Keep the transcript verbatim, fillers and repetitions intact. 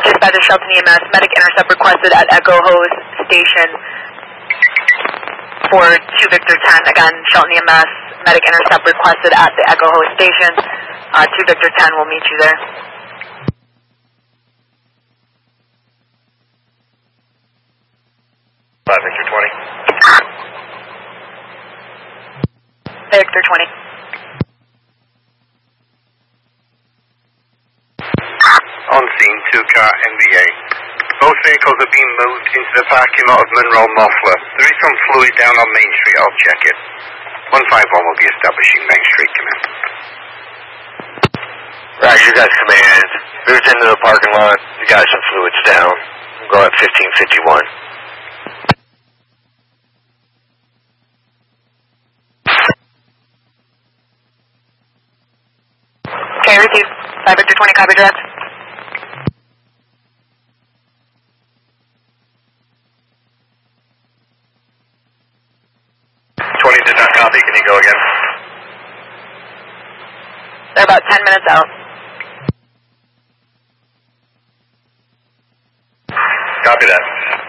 Dispatcher Shelton E M S, medic intercept requested at Echo Hose Station for two Victor ten. Again, Shelton E M S, medic intercept requested at the Echo Hose Station. Uh, two Victor ten will meet you there. five Victor twenty. Victor twenty. On scene, two car N V A. Both vehicles are being moved into the parking lot of Monroe Moffler. There is some fluid down on Main Street, I'll check it. one five one will be establishing Main Street, command. Roger, you guys command. Moved into the parking lot. You got some fluids down. Go at fifteen fifty-one. Okay, receive. five Victor twenty, copy direct. twenty did not copy, can you go again? They're about ten minutes out. Copy that.